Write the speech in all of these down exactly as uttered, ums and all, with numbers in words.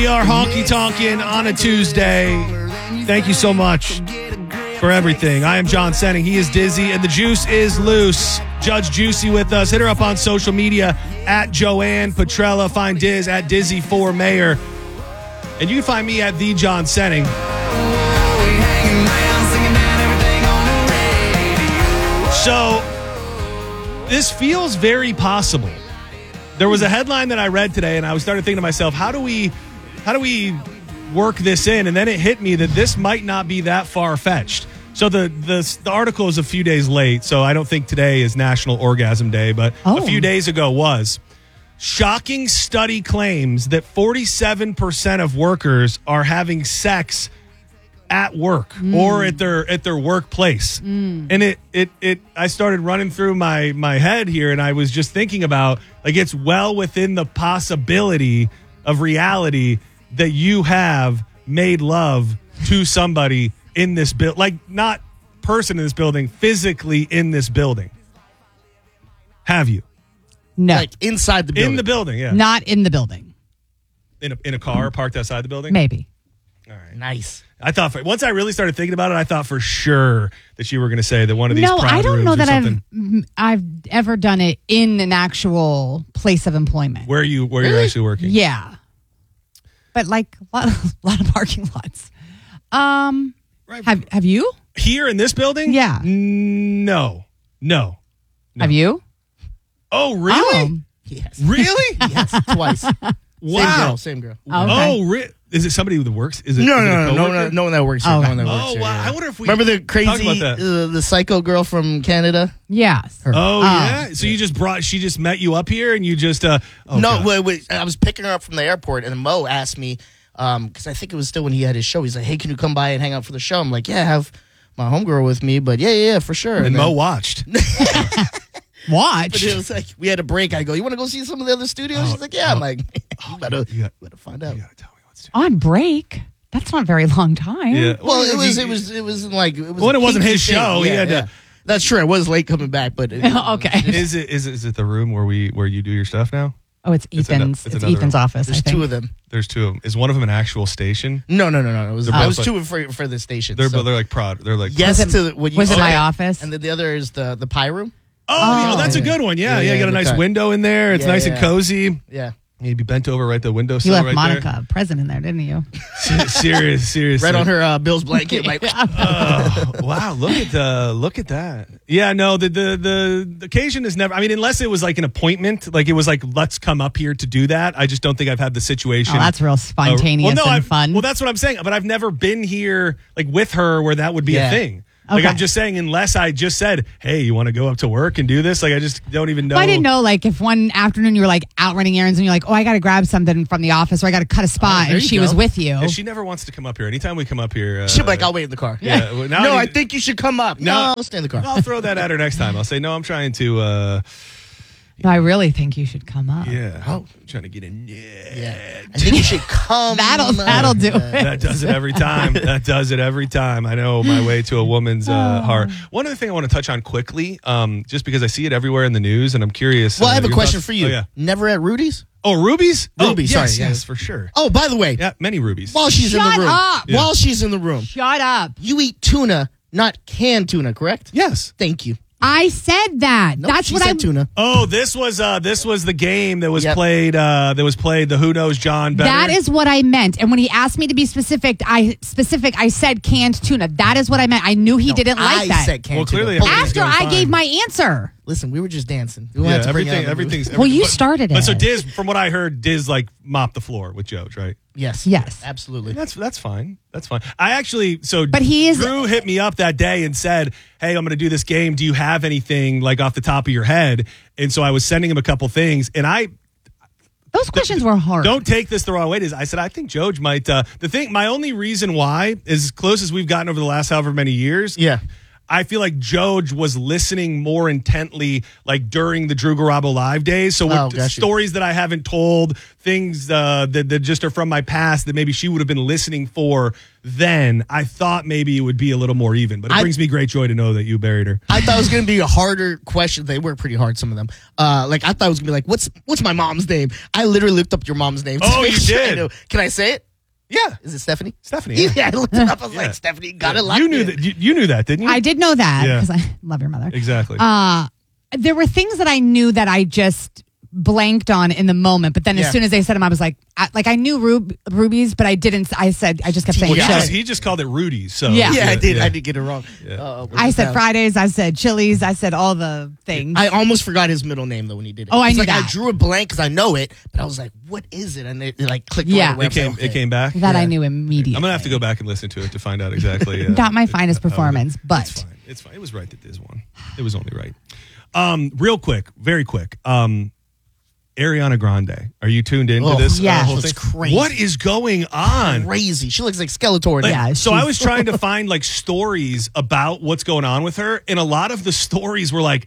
We are honky tonkin' on a Tuesday. Thank you so much for everything. I am John Senning. He is Dizzy, and the juice is loose. Judge Juicy with us. Hit her up on social media at Joanne Petrella. Find Diz at Dizzy for Mayor. And you can find me at the John Senning. So, this feels very possible. There was a headline that I read today, and I started thinking to myself, how do we, how do we work this in? And then it hit me that this might not be that far-fetched. So the, the the article is a few days late, so I don't think today is National Orgasm Day, but oh. a few days ago was. Shocking study claims that forty-seven percent of workers are having sex at work mm. or at their at their workplace. Mm. And it, it it I started running through my my head here, and I was just thinking about, like, it's well within the possibility of reality that you have made love to somebody in this building, like not person in this building, physically in this building. Have you? No. Like inside the building? In the building, yeah. Not in the building. In a, in a car parked outside the building? Maybe. All right. Nice. I thought, for, once I really started thinking about it, I thought for sure that you were going to say that one of these No, proud I don't rooms know or that I've something. I've ever done it in an actual place of employment. Where are you, where really? you're actually working? Yeah. But like a lot of, lot of parking lots. Um, right. Have Have you? Here in this building? Yeah. No. No. no. Have you? Oh, really? Oh. Yes. Really? Yes, twice. Wow. Same girl. Same girl. Oh, okay. Oh, re- is it somebody that works? Is it No, is no, it a no, no, coworker? no, no one that works here. Oh, no one that works Oh, here. wow. Yeah. I wonder if we remember the talked crazy, about that. uh, the psycho girl from Canada. Yes. Her. Oh, Oh. yeah. So you just brought, she just met you up here and you just, uh, oh, no, God. wait, wait, I was picking her up from the airport, and Mo asked me, um, because I think it was still when he had his show. He's like, "Hey, can you come by and hang out for the show?" I'm like, "Yeah, I have my homegirl with me, but yeah, yeah, yeah, for sure." And, And Mo then, watched. Watch. but it was like we had a break. I go, "You want to go see some of the other studios?" Oh, She's like, "Yeah." oh, I'm like, "You better, you got- you better find out." You gotta tell me what's On break. That's not a very long time. Yeah. Well, it was, he- it was, it was like, it was. Well, a it wasn't kinky his thing. show. He Yeah, had to- yeah. That's true. I was late coming back, but it, Okay. Is it, is it, is it the room where we, where you do your stuff now? Oh, it's It's ano- Ethan's. it's It's, another Ethan's room. office. there's I think. two of them. There's two of them. Is one of them an actual station? No, no, no, no. It was, They're I both was like- two for for the station. They're, so. they're like prod. They're like, yes Was it- to what you Was it said. my office? And then the other is the the pie room. oh, Oh, that's a yeah. good one. Yeah. Yeah, Yeah. You got a yeah, nice okay. window in there. It's Yeah, nice and yeah. cozy. Yeah. You'd be bent over right the window You sill left right Monica present in there, didn't you? there. Serious, serious. Right on her uh, Bill's blanket. Like, Oh, wow, look at the look at that. Yeah, no, the, the the the occasion is never. I mean, unless it was like an appointment, like it was like let's come up here to do that. I just don't think I've had the situation. Oh, that's real spontaneous uh, well, no, and I've- fun. Well, that's what I'm saying. But I've never been here like with her where that would be Yeah. a thing. Like Okay. I'm just saying, unless I just said, "Hey, you want to go up to work and do this?" Like I just don't even know. Well, I didn't know, like, if one afternoon you were, like, out running errands and you're like, oh, I got to grab something from the office or I got to cut a spot, there and you she go. was with you. And she never wants to come up here. Anytime we come up here, uh, she'll be like, I'll wait in the car. Yeah, well, now no, I I, need- think you should come up. No. No, I'll stay in the car. I'll throw that at her next time. I'll say, "No, I'm trying to." Uh, No, I really think you should come up. yeah, Oh. I'm trying to get in. Yeah. Yeah. I think you should come. That'll- that'll do it. That does it every time. That does it every time. I know my way to a woman's uh, heart. One other thing I want to touch on quickly, um, just because I see it everywhere in the news, and I'm curious. Well, uh, I have a your question thoughts. for you. Oh, yeah. Never at Rudy's? Oh, rubies. Ruby, oh, sorry, Yes, yeah. yes, for sure. Oh, by the way, Yeah, many rubies. while she's in Shut the room, up. Yeah. while she's in the room, Shut up. you eat tuna, not canned tuna, correct? Yes. Thank you. I said that. Nope, That's she what said I tuna. Oh, this was uh, this was the game that was Yep. played. Uh, that was played. The Who Knows John better. That is what I meant. And when he asked me to be specific, I specific, I said canned tuna. That is what I meant. I knew he No, didn't like I that. said canned Well, tuna. clearly Pull- everything's After going I fine. gave my answer. Listen, we were just dancing. We Yeah, had to bring everything. out the- Everything's. Well, you but- started But so it. Diz, from what I heard, Diz like mopped the floor with Joe, right? Yes. Yes. Absolutely. That's that's fine. That's fine. I actually so But he is- Drew hit me up that day and said, "Hey, I'm going to do this game. Do you have anything like off the top of your head?" And so I was sending him a couple things, and I Those questions were hard. don't take this the wrong way. Is I said I think Joe might. Uh, the thing, my only reason why is as close as we've gotten over the last however many years. Yeah. I feel like Joj was listening more intently, like during the Drew Garabo live days. So Oh, with gotcha. stories that I haven't told, things uh, that, that just are from my past that maybe she would have been listening for then, I thought maybe it would be a little more even. But it I- brings me great joy to know that you buried her. I thought it was going to be a harder question. They were pretty hard, some of them. Uh, like I thought it was going to be like, what's what's my mom's name? I literally looked up your mom's name. to Oh, make you sure I did? know. Can I say it? Yeah. Is it Stephanie? Stephanie. Yeah. Yeah, I looked it up. I was Yeah. like, Stephanie, got it. You knew that. You, you knew that, didn't you? I did know that Yeah. because I love your mother. Exactly. Uh, there were things that I knew that I just blanked on in the moment, but then Yeah. as soon as they said them, I was like, I, like I knew Rub- Ruby's, but I didn't. I said I just kept saying well, he, Yeah. chili. just, he just called it Rudy's. So Yeah. Yeah, I did. yeah. I did get it wrong. Yeah. Uh, what I was said that? Fridays. I said Chili's. I said all the things. I almost forgot his middle name though when he did it. Oh, I It's knew like I that. drew a blank because I know it, but I was like, "What is it?" And it, it like clicked. Yeah. right away. It came. I was like, It came back. that I yeah. knew immediately. I'm gonna have to go back and listen to it to find out exactly. Uh, Not my it- finest how it- performance, but it's fine. It's fine. It was right that Diz won. It was only right. Um, real quick, very quick. Um, Ariana Grande, are you tuned into Oh, this? uh, yeah. whole It's thing? crazy. What is going on? Crazy. She looks like Skeletor. Like, now. Yeah, so I she's- was trying to find like stories about what's going on with her, and a lot of the stories were like,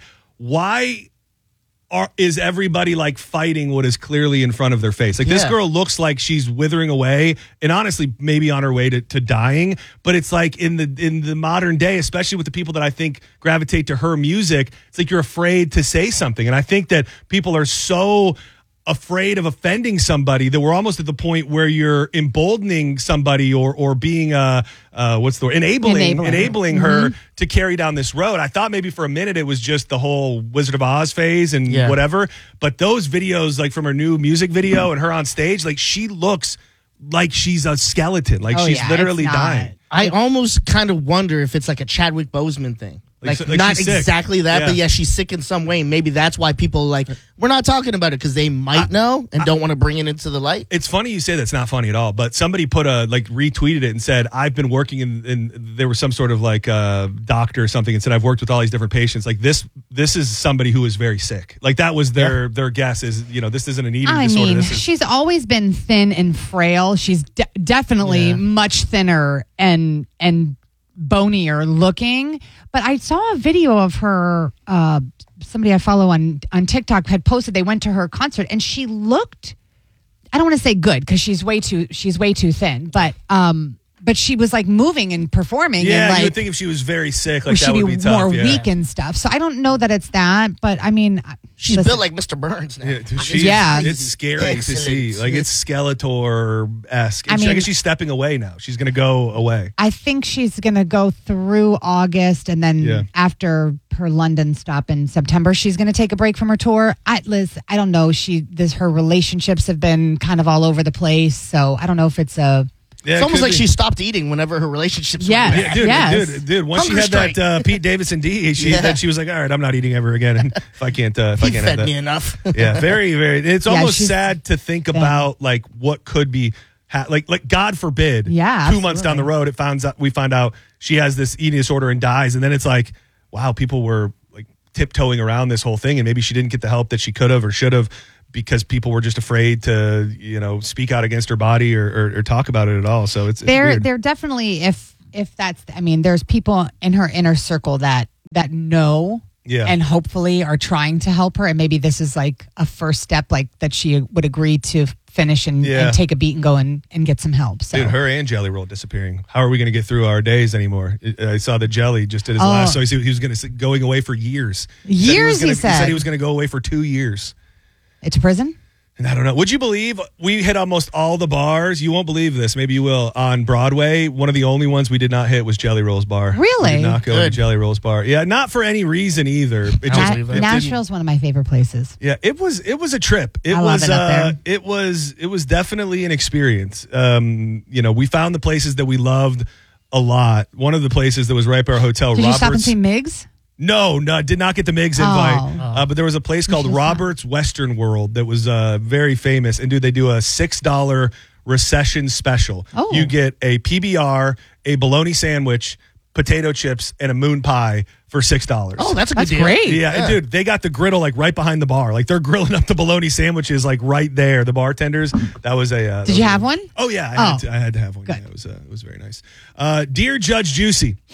why are is everybody like fighting what is clearly in front of their face? Like this Yeah. girl looks like she's withering away, and honestly, maybe on her way to, to dying. But it's like in the in the modern day, especially with the people that I think gravitate to her music, it's like you're afraid to say something, and I think that people are so afraid of offending somebody that we're almost at the point where you're emboldening somebody or or being uh uh what's the word enabling Enabling. enabling her to carry down this road. I thought maybe for a minute it was just the whole Wizard of Oz phase and Yeah. whatever, but those videos like from her new music video and her on stage, like she looks like she's a skeleton, like Oh, she's yeah, literally it's not. dying. I almost kind of wonder if it's like a Chadwick Boseman thing. Like, Like, so- like not she's sick. exactly that, but Yeah. yeah, she's sick in some way. And maybe that's why people like, we're not talking about it because they might know and don't want to bring it into the light. It's funny you say that's not funny at all, but somebody put a like retweeted it and said, I've been working in, in there was some sort of like uh doctor or something and said, I've worked with all these different patients. Like this, this is somebody who is very sick. Like that was their, their guess is, you know, this isn't an eating I disorder. mean, This is, she's always been thin and frail. She's de- definitely Yeah. much thinner and and bonier looking. But I saw a video of her. Uh, somebody I follow on on TikTok had posted. They went to her concert and she looked. I don't want to say good because she's way too she's way too thin. But um, but she was like moving and performing. yeah, and like, you would think if she was very sick, like she'd that would be be tough. more yeah. weak and stuff. So I don't know that it's that. But I mean, She's listen, built like Mister Burns now. Yeah, dude, she's, Yeah. it's scary to Excellent. see. Like it's Skeletor esque. I I, mean- guess she's stepping away now. She's gonna go away. I think she's going to go through August, and then Yeah. after her London stop in September, she's going to take a break from her tour. I, Liz, I don't know. She, this, her relationships have been kind of all over the place, so I don't know if it's a. Yeah, It's it almost could like be. she stopped eating whenever her relationships Yes. were Yeah, dude, Yes. dude, dude. Once Hunger she had strike. that uh, Pete Davidson D, she Yeah. then she was like, "All right, I'm not eating ever again." And if I can't, uh, if I He can't fed have me that, enough. yeah, very, very. It's Yeah, almost she's- sad to think about like what could be, ha- like, like God forbid, Yeah, two months down the absolutely. road, it finds out we find out she has this eating disorder and dies, and then it's like, wow, people were like tiptoeing around this whole thing, and maybe she didn't get the help that she could have or should have. Because people were just afraid to, you know, speak out against her body or, or, or talk about it at all. So it's, it's They're weird. they're definitely if if that's. I mean, there's people in her inner circle that that know. Yeah. And hopefully are trying to help her. And maybe this is like a first step, like that she would agree to finish and, Yeah. and take a beat and go and, and get some help. So Dude, her and Jelly Roll disappearing. How are we going to get through our days anymore? I saw that Jelly just did his Oh. last, so he he was going to going away for years. He said Years, was gonna, he said. he was going to go away for two years. to prison? And I don't know. Would you believe we hit almost all the bars? You won't believe this. Maybe you will. On Broadway, one of the only ones we did not hit was Jelly Roll's bar. Really? We did not go to Good. Jelly Roll's bar. Yeah, not for any reason either. It just Na- it didn't- Nashville's one of my favorite places. Yeah, it was it was a trip. It I love was it up uh, there. it was it was definitely an experience. Um, you know, we found the places that we loved a lot. One of the places that was right by our hotel, Did Roberts. you stop and see Migs? No, no, I did not get the Migs invite. Oh. Uh, but there was a place called should've Roberts Western World that was uh, very famous. And dude, they do a six dollar recession special. Oh. You get a P B R, a bologna sandwich, potato chips, and a moon pie for six dollars. Oh, that's a good That's deal. great. Yeah, and dude, they got the griddle like right behind the bar. Like they're grilling up the bologna sandwiches like right there. The bartenders. That was a. Uh, that Did you was have a- one? Oh yeah, I, Oh. had, to, I had to have one. Good. Yeah, it was uh, it was very nice. Uh, Dear Judge Juicy,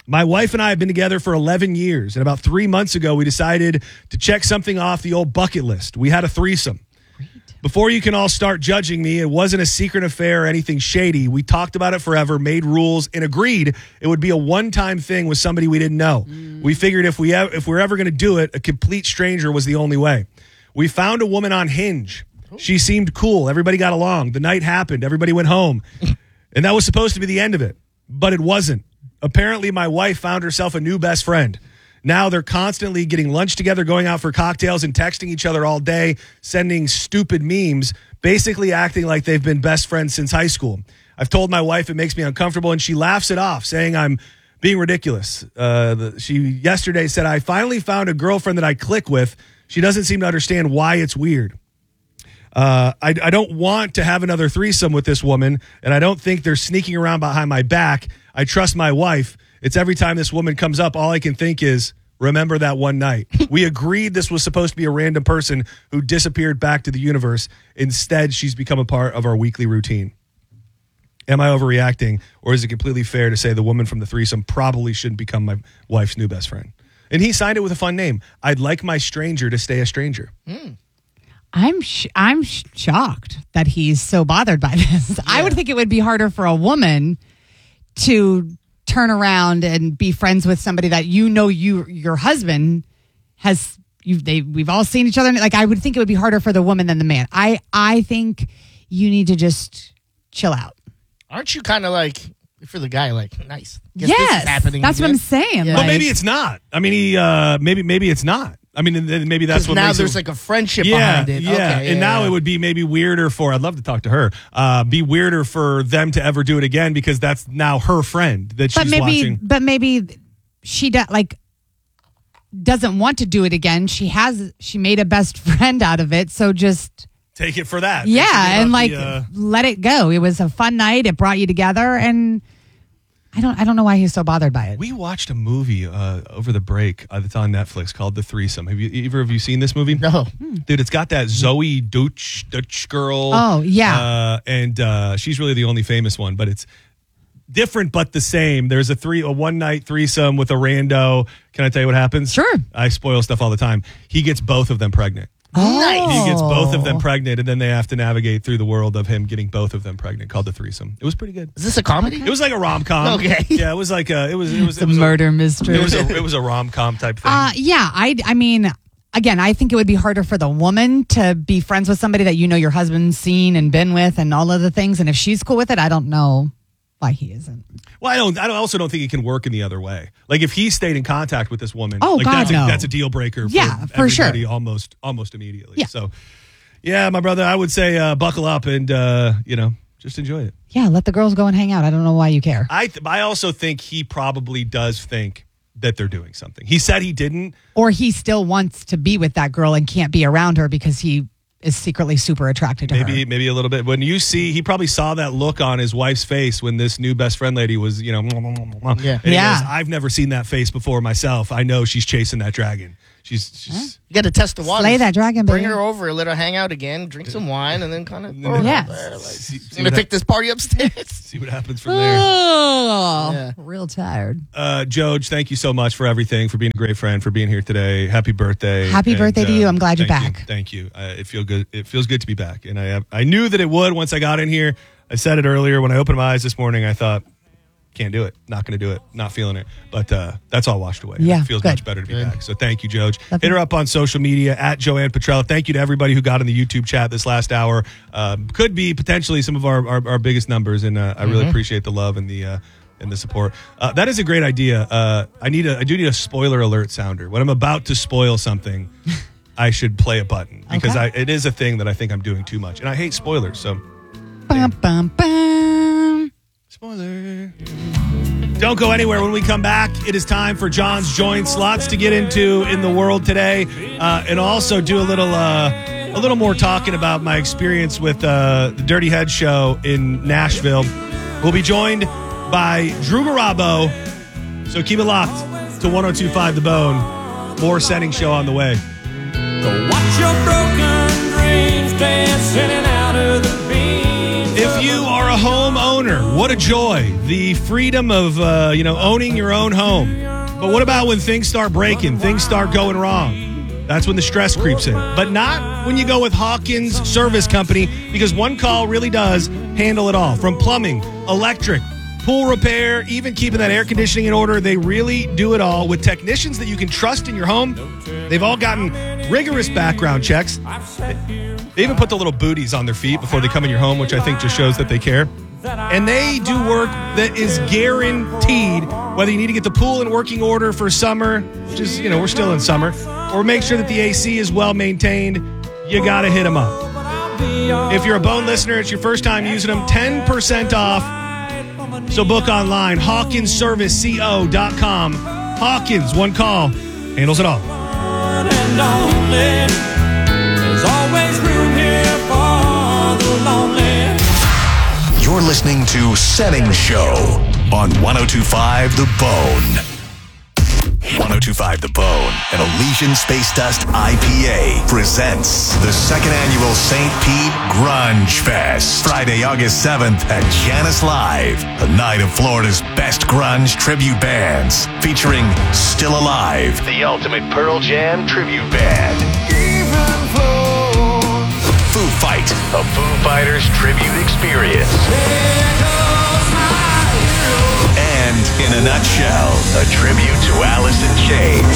My wife and I have been together for eleven years, and about three months ago, we decided to check something off the old bucket list. We had a threesome. Before you can all start judging me, it wasn't a secret affair or anything shady. We talked about it forever, made rules, and agreed it would be a one-time thing with somebody we didn't know. Mm. We figured if we if we're ever going to do it, a complete stranger was the only way. We found a woman on Hinge. She seemed cool. Everybody got along. The night happened. Everybody went home. And that was supposed to be the end of it, but it wasn't. Apparently, my wife found herself a new best friend. Now they're constantly getting lunch together, going out for cocktails, and texting each other all day, sending stupid memes, basically acting like they've been best friends since high school. I've told my wife it makes me uncomfortable, and she laughs it off, saying I'm being ridiculous. Uh, the, she yesterday said, I finally found a girlfriend that I click with. She doesn't seem to understand why it's weird. Uh, I, I don't want to have another threesome with this woman, and I don't think they're sneaking around behind my back. I trust my wife. It's every time this woman comes up, all I can think is, remember that one night. We agreed this was supposed to be a random person who disappeared back to the universe. Instead, she's become a part of our weekly routine. Am I overreacting, or is it completely fair to say the woman from the threesome probably shouldn't become my wife's new best friend? And he signed it with a fun name. I'd like my stranger to stay a stranger. Mm. I'm sh- I'm sh- shocked that he's so bothered by this. Yeah. I would think it would be harder for a woman to turn around and be friends with somebody that you know you your husband has you they we've all seen each other. Like, I would think it would be harder for the woman than the man. I I think you need to just chill out. Aren't you kind of like, for the guy, like, nice? Guess yes, this is happening that's again. what I'm saying. Yeah. But maybe it's not. I mean, he uh, maybe maybe it's not. I mean, maybe that's what now makes there's it, like a friendship yeah, behind it. Yeah, Okay, yeah and now yeah. it would be maybe weirder for, I'd love to talk to her, uh, be weirder for them to ever do it again because that's now her friend that but she's maybe, watching. But maybe she do, like doesn't want to do it again. She has, she made a best friend out of it. So just take it for that. Yeah, and like the, uh, let it go. It was a fun night. It brought you together, and I don't I don't know why he's so bothered by it. We watched a movie uh, over the break uh, that's on Netflix called The Threesome. Have you either of you seen this movie? No. Dude, it's got that Zoe Deutsch, Dutch girl. Oh, yeah. Uh, and uh, she's really the only famous one, but it's different but the same. There's a three a one night threesome with a rando. Can I tell you what happens? Sure. I spoil stuff all the time. He gets both of them pregnant. Oh. He gets both of them pregnant, and then they have to navigate through the world of him getting both of them pregnant, called The Threesome. It was pretty good. Is this a comedy? It was like a rom com. Okay. Yeah, it was like a it was it was The it was murder a, mystery. It was a it was a rom com type thing. Uh, yeah, I I mean, again, I think it would be harder for the woman to be friends with somebody that you know your husband's seen and been with and all of the things. And if she's cool with it, I don't know why he isn't. Well, I don't. I don't, also don't think it can work in the other way. Like if he stayed in contact with this woman, Oh, like God, that's a, no. that's a deal breaker. For Yeah, for sure. everybody almost almost immediately. Yeah. So, yeah, my brother, I would say uh, buckle up and uh, you know just enjoy it. Yeah, let the girls go and hang out. I don't know why you care. I th- I also think he probably does think that they're doing something. He said he didn't. Or he still wants to be with that girl and can't be around her because he is secretly super attracted to Maybe her. maybe a little bit. When you see, he probably saw that look on his wife's face when this new best friend lady was, you know, Yeah. and he Yeah. goes, I've never seen that face before myself. I know she's chasing that dragon. She's, she's You got to test the water. Slay that dragon, Bring baby. her over, let her hang out again, drink some wine, and then kind of. Yes. Like, see, I'm see, gonna what take hap- this party upstairs. see what happens from there. Oh, Yeah. real tired. Uh, Joj, thank you so much for everything, for being a great friend, for being here today. Happy birthday! Happy And, birthday to you. I'm glad you're thank you. back. Thank you. Uh, it feel good. It feels good to be back, and I have, I knew that it would once I got in here. I said it earlier when I opened my eyes this morning. I thought, can't do it. Not going to do it. Not feeling it. But uh, that's all washed away. Yeah, It feels good. much better to be Good. back. So thank you, Joj. Love Hit you. her up on social media at Joanne Petrella. Thank you to everybody who got in the YouTube chat this last hour. Uh, could be potentially some of our, our, our biggest numbers, and uh, I really appreciate the love and the uh, and the support. Uh, that is a great idea. Uh, I need a I do need a spoiler alert sounder. When I'm about to spoil something, I should play a button because Okay. I, it is a thing that I think I'm doing too much, and I hate spoilers. So Bum, bum, bum. spoiler. Don't go anywhere. When we come back, it is time for John's Joints. Lots to get into in the world today, uh, and also do a little, uh, a little more talking about my experience with uh, the Dirty Head Show in Nashville. We'll be joined by Drew Garabo, so keep it locked to one oh two point five The Bone. More Setting Show on the way. Watch your broken dreams dancing out of the beams. If you are a homeowner, what a joy. The freedom of, uh, you know, owning your own home. But what about when things start breaking, things start going wrong? That's when the stress creeps in. But not when you go with Hawkins Service Company, because one call really does handle it all. From plumbing, electric, pool repair, even keeping that air conditioning in order. They really do it all with technicians that you can trust in your home. They've all gotten rigorous background checks. They even put the little booties on their feet before they come in your home, which I think just shows that they care. And they do work that is guaranteed, whether you need to get the pool in working order for summer, which is, you know, we're still in summer, or make sure that the A C is well maintained, you got to hit them up. If you're a Bone listener, it's your first time using them, ten percent off. So book online, hawkins service co dot com. Hawkins, one call, handles it all. And only, there's always room here for the lonely. You're listening to Setting Show on one oh two point five The Bone. one oh two point five The Bone and Elysian Space Dust I P A presents the second annual Saint Pete Grunge Fest. Friday, August seventh at Janice Live. A night of Florida's best grunge tribute bands featuring Still Alive, the ultimate Pearl Jam tribute band. Foo Fight, a Foo Fighters tribute experience. And in a nutshell, a tribute to Alice in Chains.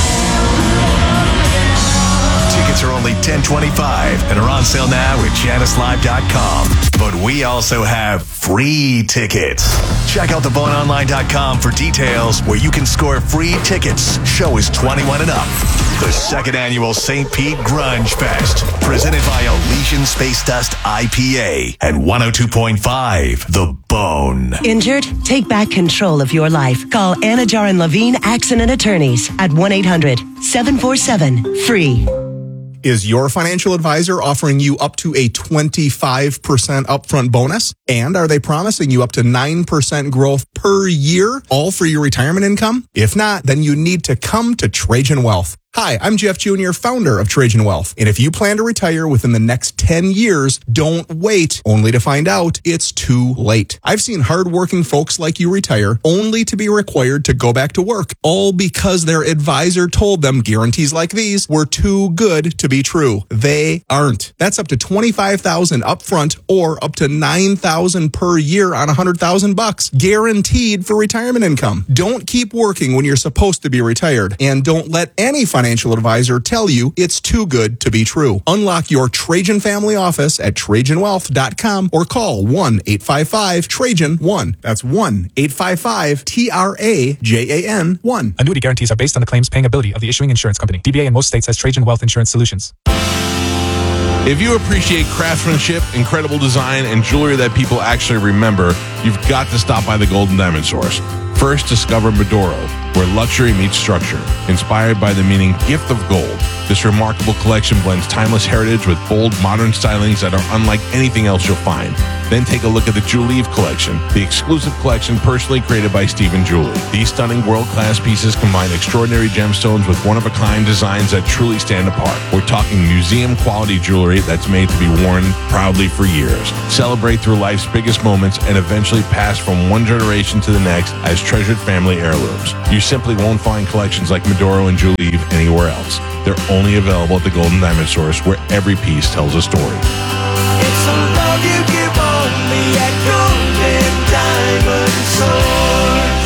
Tickets are only ten twenty-five and are on sale now at janice live dot com. But we also have free tickets. Check out the bone online dot com for details where you can score free tickets. Show is twenty-one and up. The second annual Saint Pete Grunge Fest, presented by Elysian Space Dust I P A and one oh two point five The Bone. Injured? Take back control of your life. Call Anna Jar and Levine Accident Attorneys at one eight hundred seven four seven free. Is your financial advisor offering you up to a twenty-five percent upfront bonus? And are they promising you up to nine percent growth per year, all for your retirement income? If not, then you need to come to Trajan Wealth. Hi, I'm Jeff Junior, founder of Trajan Wealth. And if you plan to retire within the next ten years, don't wait only to find out it's too late. I've seen hardworking folks like you retire only to be required to go back to work, all because their advisor told them guarantees like these were too good to be true. They aren't. That's up to twenty-five thousand dollars upfront or up to nine thousand dollars per year on one hundred thousand bucks, guaranteed for retirement income. Don't keep working when you're supposed to be retired, and don't let any financial financial advisor tell you it's too good to be true. Unlock your Trajan family office at trajan wealth dot com or call one eight five five Trajan one. That's one eight five five T R A J A N one. Annuity guarantees are based on the claims paying ability of the issuing insurance company. D B A in most states has Trajan Wealth Insurance Solutions. If you appreciate craftsmanship, incredible design, and jewelry that people actually remember, you've got to stop by the Golden Diamond Source. First, discover Medoro, where luxury meets structure. Inspired by the meaning gift of gold, this remarkable collection blends timeless heritage with bold, modern stylings that are unlike anything else you'll find. Then take a look at the Julieve collection, the exclusive collection personally created by Stephen Julie. These stunning world-class pieces combine extraordinary gemstones with one-of-a-kind designs that truly stand apart. We're talking museum-quality jewelry that's made to be worn proudly for years. Celebrate through life's biggest moments and eventually pass from one generation to the next as treasured family heirlooms. You simply won't find collections like Medoro and Julieve anywhere else. They're only available at the Golden Diamond Source, where every piece tells a story. It's a love you give only at Golden Diamond Source.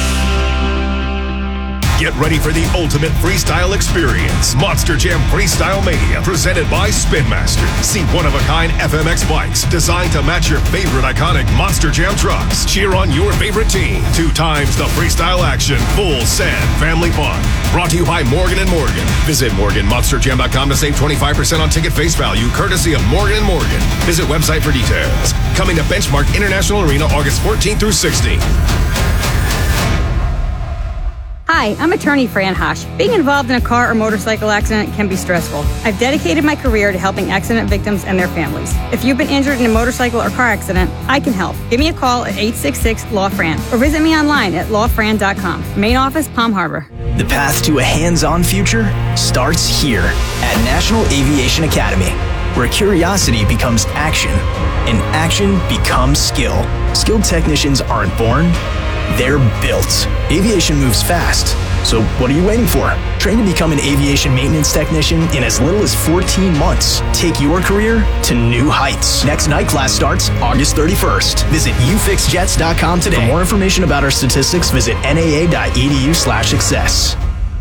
Get ready for the ultimate freestyle experience. Monster Jam Freestyle Mania, presented by Spin Master. See one-of-a-kind F M X bikes designed to match your favorite iconic Monster Jam trucks. Cheer on your favorite team. Two times the freestyle action. Full send family fun. Brought to you by Morgan and Morgan. Visit morgan monster jam dot com to save twenty-five percent on ticket face value, courtesy of Morgan and Morgan. Visit website for details. Coming to Benchmark International Arena August fourteenth through sixteenth. Hi, I'm attorney Fran Hosh. Being involved in a car or motorcycle accident can be stressful. I've dedicated my career to helping accident victims and their families. If you've been injured in a motorcycle or car accident, I can help. Give me a call at eight six six, L A W, F R A N or visit me online at law fran dot com. Main office, Palm Harbor. The path to a hands-on future starts here at National Aviation Academy. where curiosity becomes action, and action becomes skill. Skilled technicians aren't born, they're built. Aviation moves fast, so what are you waiting for? Train to become an aviation maintenance technician in as little as fourteen months. Take your career to new heights. Next night class starts August thirty-first. Visit u fix jets dot com today. For more information about our statistics, visit n a a dot e d u slash success.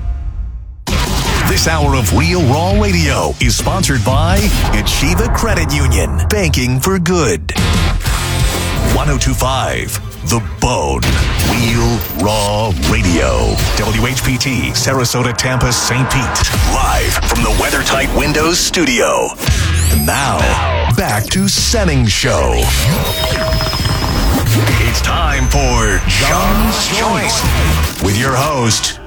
This hour of Real Raw Radio is sponsored by Yeshiva Credit Union. Banking for good. one oh two point five The Bone. Real Raw Radio. W H P T, Sarasota, Tampa, Saint Pete. Live from the WeatherTight Windows studio. And now, back to Senning's show. It's time for John's Choice with your host,